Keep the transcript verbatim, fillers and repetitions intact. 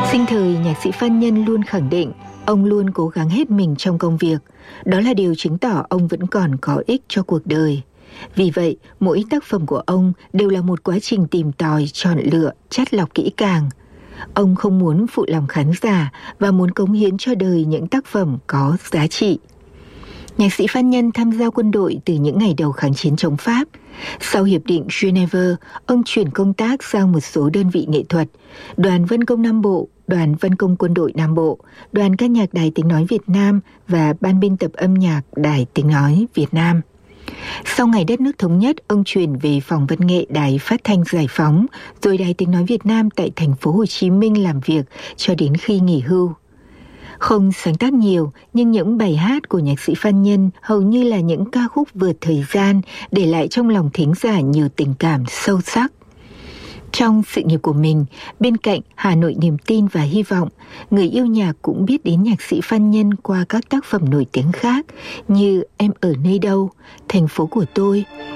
Sinh thời, nhạc sĩ Phan Nhân luôn khẳng định ông luôn cố gắng hết mình trong công việc. Đó là điều chứng tỏ ông vẫn còn có ích cho cuộc đời. Vì vậy, mỗi tác phẩm của ông đều là một quá trình tìm tòi, chọn lựa, chắt lọc kỹ càng. Ông không muốn phụ lòng khán giả và muốn cống hiến cho đời những tác phẩm có giá trị. Nhạc sĩ Phan Nhân tham gia quân đội từ những ngày đầu kháng chiến chống Pháp. Sau Hiệp định Geneva, ông chuyển công tác sang một số đơn vị nghệ thuật, Đoàn Văn công Nam Bộ, Đoàn Văn công Quân đội Nam Bộ, Đoàn ca nhạc Đài Tiếng Nói Việt Nam và Ban biên tập âm nhạc Đài Tiếng Nói Việt Nam. Sau ngày đất nước thống nhất, ông chuyển về Phòng Văn nghệ Đài Phát thanh Giải phóng, rồi Đài Tiếng Nói Việt Nam tại thành phố Hồ Chí Minh làm việc cho đến khi nghỉ hưu. Không sáng tác nhiều, nhưng những bài hát của nhạc sĩ Phan Nhân hầu như là những ca khúc vượt thời gian, để lại trong lòng thính giả nhiều tình cảm sâu sắc. Trong sự nghiệp của mình, bên cạnh Hà Nội niềm tin và hy vọng, người yêu nhạc cũng biết đến nhạc sĩ Phan Nhân qua các tác phẩm nổi tiếng khác như Em ở nơi đâu, Thành phố của tôi,